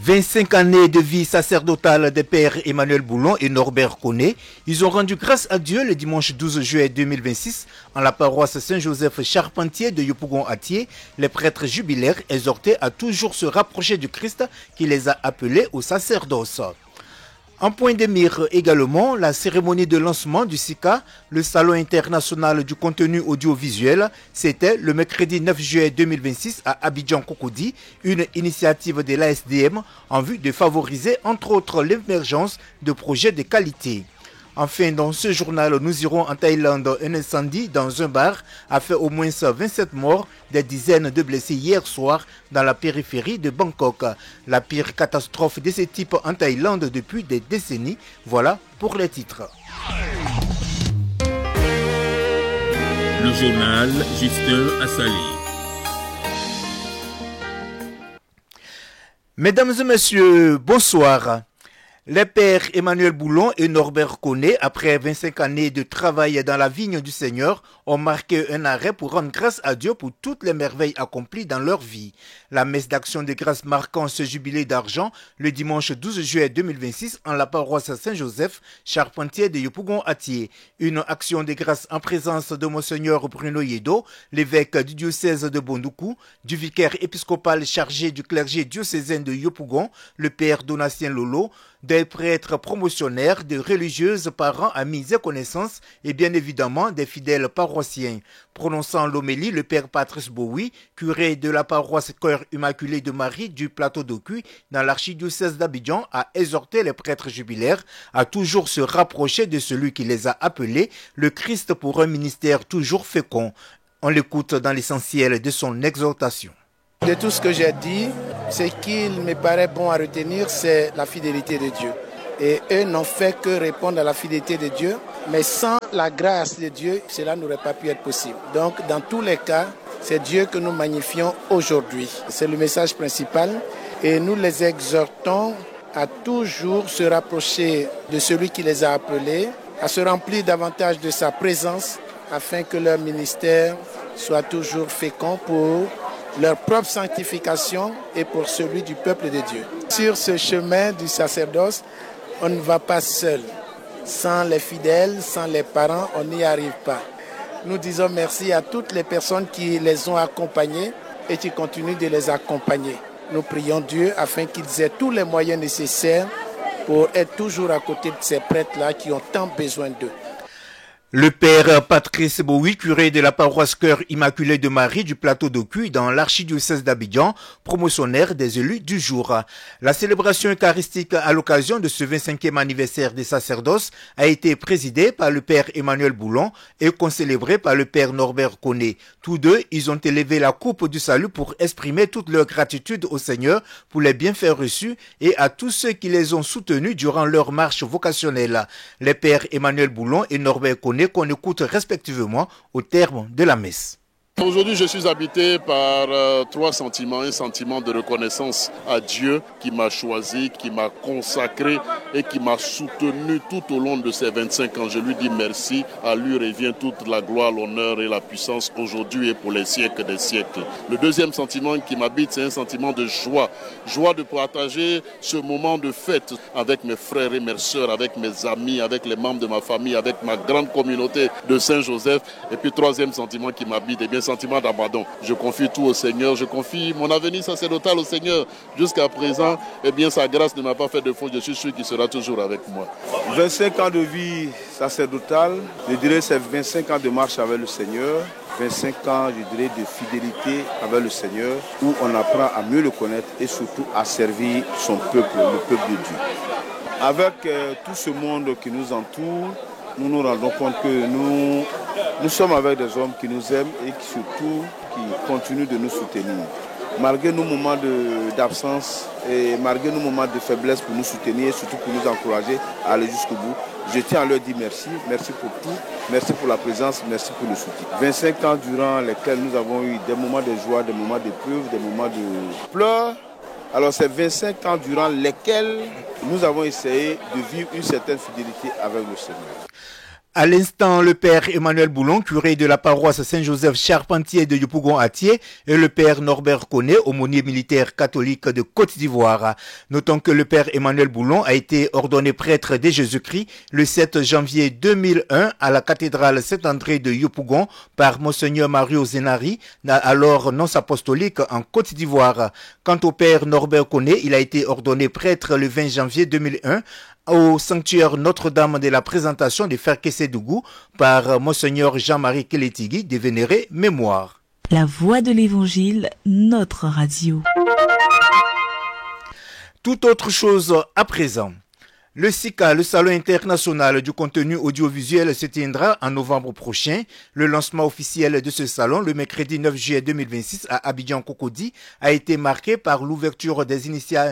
25 années de vie sacerdotale des pères Emmanuel Boulon et Norbert Koné. Ils ont rendu grâce à Dieu le dimanche 12 juillet 2026 en la paroisse Saint-Joseph Charpentier de Yopougon-Atié. Les prêtres jubilaires exhortés à toujours se rapprocher du Christ qui les a appelés au sacerdoce. En point de mire également, la cérémonie de lancement du SICA, le Salon international du contenu audiovisuel, c'était le mercredi 9 juillet 2026 à Abidjan-Cocody, une initiative de l'ASDM en vue de favoriser entre autres l'émergence de projets de qualité. Enfin, dans ce journal, nous irons en Thaïlande. Un incendie dans un bar a fait au moins 27 morts, des dizaines de blessés hier soir dans la périphérie de Bangkok. La pire catastrophe de ce type en Thaïlande depuis des décennies. Voilà pour les titres. Le journal Justin Assali. Mesdames et messieurs, bonsoir. Les pères Emmanuel Boulon et Norbert Koné, après 25 années de travail dans la vigne du Seigneur, ont marqué un arrêt pour rendre grâce à Dieu pour toutes les merveilles accomplies dans leur vie. La messe d'action de grâce marquant ce jubilé d'argent le dimanche 12 juillet 2026 en la paroisse Saint-Joseph, Charpentier de Yopougon-Atié. Une action de grâce en présence de Monseigneur Bruno Yedo, l'évêque du diocèse de Bondoukou, du vicaire épiscopal chargé du clergé diocésain de Yopougon, le père Donatien Lolo, des prêtres promotionnaires, de religieuses, parents, amis et connaissances et bien évidemment des fidèles paroissiens. Prononçant l'homélie, le père Patrice Bowie, curé de la paroisse Cœur Immaculé de Marie du plateau d'Oku dans l'archidiocèse d'Abidjan, a exhorté les prêtres jubilaires à toujours se rapprocher de celui qui les a appelés, le Christ pour un ministère toujours fécond. On l'écoute dans l'essentiel de son exhortation. De tout ce que j'ai dit, ce qu'il me paraît bon à retenir, c'est la fidélité de Dieu. Et eux n'ont fait que répondre à la fidélité de Dieu, mais sans la grâce de Dieu, cela n'aurait pas pu être possible. Donc, dans tous les cas, c'est Dieu que nous magnifions aujourd'hui. C'est le message principal et nous les exhortons à toujours se rapprocher de celui qui les a appelés, à se remplir davantage de sa présence afin que leur ministère soit toujours fécond pour leur propre sanctification et pour celui du peuple de Dieu. Sur ce chemin du sacerdoce, on ne va pas seul. Sans les fidèles, sans les parents, on n'y arrive pas. Nous disons merci à toutes les personnes qui les ont accompagnés et qui continuent de les accompagner. Nous prions Dieu afin qu'ils aient tous les moyens nécessaires pour être toujours à côté de ces prêtres-là qui ont tant besoin d'eux. Le père Patrice Bowie, curé de la paroisse Cœur Immaculé de Marie du plateau d'Oku dans l'archidiocèse d'Abidjan, promotionnaire des élus du jour. La célébration eucharistique à l'occasion de ce 25e anniversaire des sacerdoces a été présidée par le père Emmanuel Boulon et concélébrée par le père Norbert Koné. Tous deux, ils ont élevé la coupe du salut pour exprimer toute leur gratitude au Seigneur pour les bienfaits reçus et à tous ceux qui les ont soutenus durant leur marche vocationnelle. Les pères Emmanuel Boulon et Norbert Koné qu'on écoute respectivement au terme de la messe. Aujourd'hui, je suis habité par trois sentiments. Un sentiment de reconnaissance à Dieu qui m'a choisi, qui m'a consacré et qui m'a soutenu tout au long de ces 25 ans. Je lui dis merci. À lui revient toute la gloire, l'honneur et la puissance aujourd'hui et pour les siècles des siècles. Le deuxième sentiment qui m'habite, c'est un sentiment de joie. Joie de partager ce moment de fête avec mes frères et mes sœurs, avec mes amis, avec les membres de ma famille, avec ma grande communauté de Saint-Joseph. Et puis troisième sentiment qui m'habite, eh bien, sentiment d'abandon. Je confie tout au Seigneur, je confie mon avenir sacerdotal au Seigneur. Jusqu'à présent, eh bien, sa grâce ne m'a pas fait de faute, je suis sûr qu'il sera toujours avec moi. 25 ans de vie sacerdotale, je dirais c'est 25 ans de marche avec le Seigneur, 25 ans, je dirais, de fidélité avec le Seigneur, où on apprend à mieux le connaître et surtout à servir son peuple, le peuple de Dieu. Avec tout ce monde qui nous entoure, nous nous rendons compte que nous sommes avec des hommes qui nous aiment et qui surtout qui continuent de nous soutenir. Malgré nos moments d'absence et malgré nos moments de faiblesse pour nous soutenir et surtout pour nous encourager à aller jusqu'au bout, je tiens à leur dire merci. Merci pour tout, merci pour la présence, merci pour le soutien. 25 ans durant lesquels nous avons eu des moments de joie, des moments d'épreuve, des moments de pleurs. Alors c'est 25 ans durant lesquels nous avons essayé de vivre une certaine fidélité avec le Seigneur. À l'instant, le père Emmanuel Boulon, curé de la paroisse Saint-Joseph Charpentier de Yopougon-Atié, et le père Norbert Koné, aumônier militaire catholique de Côte d'Ivoire. Notons que le père Emmanuel Boulon a été ordonné prêtre de Jésus-Christ le 7 janvier 2001 à la cathédrale Saint-André de Yopougon par Monseigneur Mario Zenari, alors nonce apostolique en Côte d'Ivoire. Quant au père Norbert Koné, il a été ordonné prêtre le 20 janvier 2001 au sanctuaire Notre-Dame de la Présentation de Ferkessé-Dougou par Monseigneur Jean-Marie Kélétigui de Vénéré Mémoire. La voix de l'Évangile, notre radio. Tout autre chose à présent. Le SICA, le Salon international du contenu audiovisuel, se tiendra en novembre prochain. Le lancement officiel de ce salon, le mercredi 9 juillet 2026 à Abidjan-Cocody, a été marqué par l'ouverture des initiatives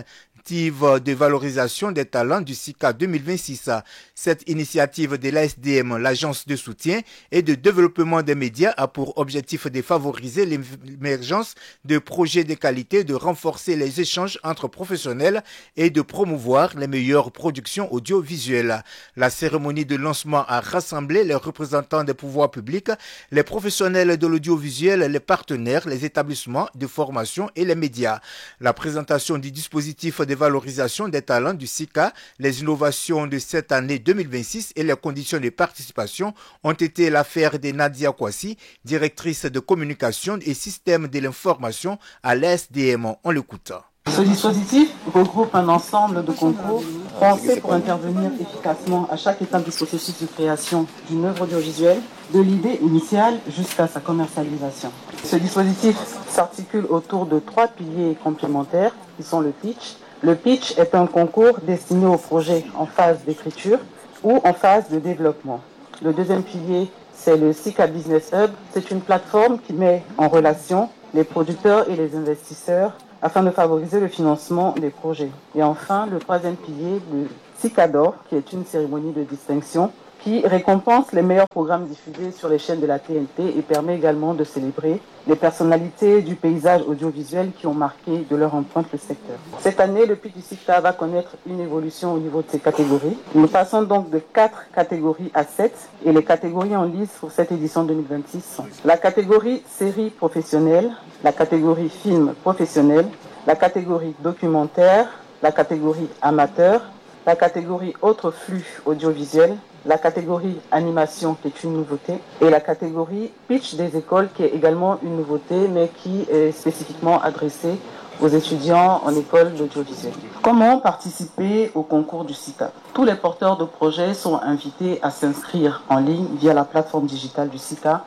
de valorisation des talents du SICA 2026. Cette initiative de l'ASDM, l'agence de soutien et de développement des médias, a pour objectif de favoriser l'émergence de projets de qualité, de renforcer les échanges entre professionnels et de promouvoir les meilleures productions audiovisuelles. La cérémonie de lancement a rassemblé les représentants des pouvoirs publics, les professionnels de l'audiovisuel, les partenaires, les établissements de formation et les médias. La présentation du dispositif de valorisation des talents du SICA, les innovations de cette année 2026 et les conditions de participation ont été l'affaire de Nadia Kwasi, directrice de communication et système de l'information à l'ASDM. On l'écoute. Ce dispositif regroupe un ensemble de concours pensés pour intervenir efficacement à chaque étape du processus de création d'une œuvre audiovisuelle, de l'idée initiale jusqu'à sa commercialisation. Ce dispositif s'articule autour de 3 piliers complémentaires qui sont le pitch. Le pitch est un concours destiné aux projets en phase d'écriture ou en phase de développement. Le deuxième pilier, c'est le SICA Business Hub. C'est une plateforme qui met en relation les producteurs et les investisseurs afin de favoriser le financement des projets. Et enfin, le troisième pilier, le SICA d'Or, qui est une cérémonie de distinction qui récompense les meilleurs programmes diffusés sur les chaînes de la TNT et permet également de célébrer les personnalités du paysage audiovisuel qui ont marqué de leur empreinte le secteur. Cette année, le pitch du SICA va connaître une évolution au niveau de ses catégories. Nous passons donc de 4 catégories à 7 et les catégories en lice pour cette édition 2026 sont la catégorie série professionnelle, la catégorie film professionnel, la catégorie documentaire, la catégorie amateur, la catégorie autres flux audiovisuels, la catégorie animation qui est une nouveauté et la catégorie pitch des écoles qui est également une nouveauté mais qui est spécifiquement adressée aux étudiants en école d'audiovisuel. Comment participer au concours du SICA? Tous les porteurs de projets sont invités à s'inscrire en ligne via la plateforme digitale du SICA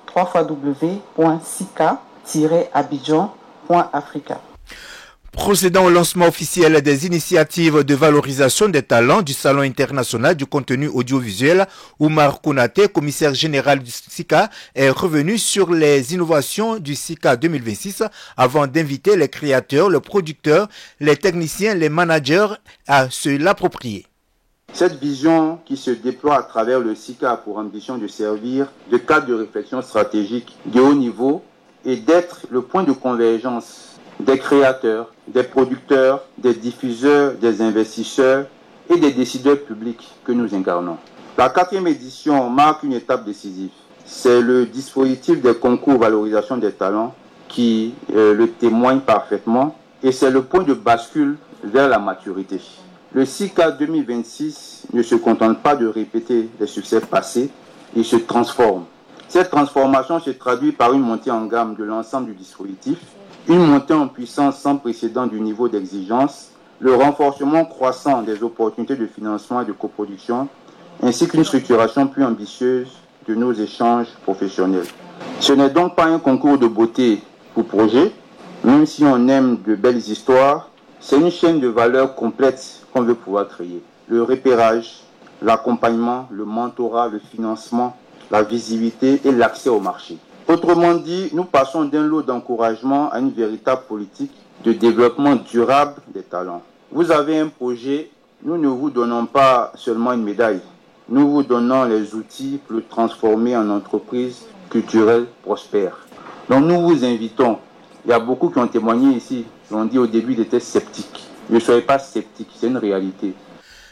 www.sica-abidjan.africa. Procédant au lancement officiel des initiatives de valorisation des talents du Salon international du contenu audiovisuel, Oumar Konaté, commissaire général du SICA, est revenu sur les innovations du SICA 2026 avant d'inviter les créateurs, les producteurs, les techniciens, les managers à se l'approprier. Cette vision qui se déploie à travers le SICA a pour ambition de servir de cadre de réflexion stratégique de haut niveau et d'être le point de convergence des créateurs, des producteurs, des diffuseurs, des investisseurs et des décideurs publics que nous incarnons. La 4e édition marque une étape décisive. C'est le dispositif des concours valorisation des talents qui le témoigne parfaitement et c'est le point de bascule vers la maturité. Le SICA 2026 ne se contente pas de répéter les succès passés, il se transforme. Cette transformation se traduit par une montée en gamme de l'ensemble du dispositif, une montée en puissance sans précédent du niveau d'exigence, le renforcement croissant des opportunités de financement et de coproduction, ainsi qu'une structuration plus ambitieuse de nos échanges professionnels. Ce n'est donc pas un concours de beauté pour projet, même si on aime de belles histoires, c'est une chaîne de valeur complète qu'on veut pouvoir créer. Le repérage, l'accompagnement, le mentorat, le financement, la visibilité et l'accès au marché. Autrement dit, nous passons d'un lot d'encouragement à une véritable politique de développement durable des talents. Vous avez un projet, nous ne vous donnons pas seulement une médaille, nous vous donnons les outils pour le transformer en entreprise culturelle prospère. Donc nous vous invitons, il y a beaucoup qui ont témoigné ici, qui ont dit au début qu'ils étaient sceptiques. Ne soyez pas sceptiques, c'est une réalité.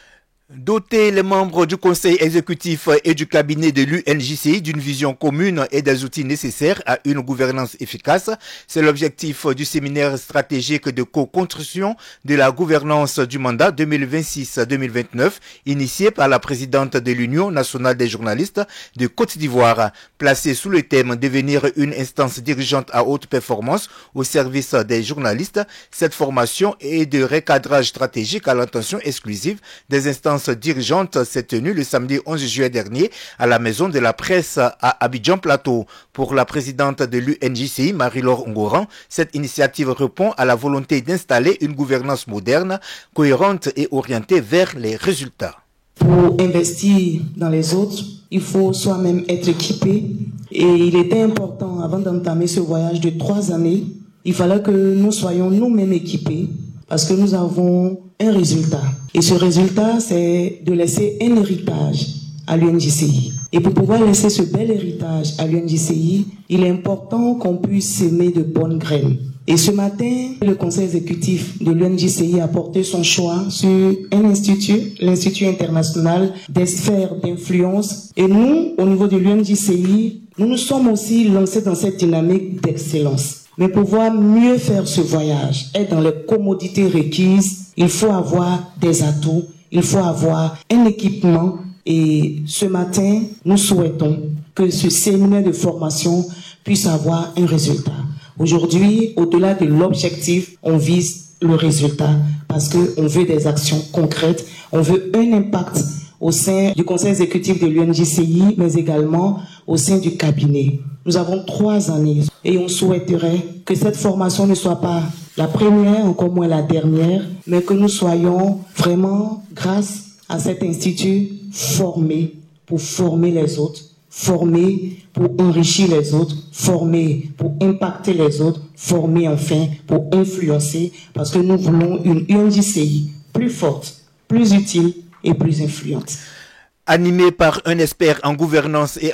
Doter les membres du conseil exécutif et du cabinet de l'UNJCI d'une vision commune et des outils nécessaires à une gouvernance efficace, c'est l'objectif du séminaire stratégique de co-construction de la gouvernance du mandat 2026-2029, initié par la présidente de l'Union nationale des journalistes de Côte d'Ivoire. Placé sous le thème « Devenir une instance dirigeante à haute performance au service des journalistes », cette formation est de recadrage stratégique à l'intention exclusive des instances dirigeante s'est tenue le samedi 11 juillet dernier à la Maison de la Presse à Abidjan Plateau. Pour la présidente de l'UNJCI, Marie-Laure Ngoran, cette initiative répond à la volonté d'installer une gouvernance moderne, cohérente et orientée vers les résultats. Pour investir dans les autres, il faut soi-même être équipé. Et il était important, avant d'entamer ce voyage de 3 années, il fallait que nous soyons nous-mêmes équipés parce que nous avons un résultat. Et ce résultat, c'est de laisser un héritage à l'UNJCI. Et pour pouvoir laisser ce bel héritage à l'UNJCI, il est important qu'on puisse semer de bonnes graines. Et ce matin, le conseil exécutif de l'UNJCI a porté son choix sur un institut, l'Institut international des sphères d'influence. Et nous, au niveau de l'UNJCI, nous nous sommes aussi lancés dans cette dynamique d'excellence. Mais pour pouvoir mieux faire ce voyage, être dans les commodités requises, il faut avoir des atouts, il faut avoir un équipement. Et ce matin, nous souhaitons que ce séminaire de formation puisse avoir un résultat. Aujourd'hui, au-delà de l'objectif, on vise le résultat parce qu'on veut des actions concrètes, on veut un impact au sein du conseil exécutif de l'UNJCI, mais également au sein du cabinet. Nous avons 3 années et on souhaiterait que cette formation ne soit pas la première, encore moins la dernière, mais que nous soyons vraiment, grâce à cet institut, formés pour former les autres, formés pour enrichir les autres, formés pour impacter les autres, formés enfin pour influencer, parce que nous voulons une UNJCI plus forte, plus utile et plus influente. Animé par un expert en gouvernance et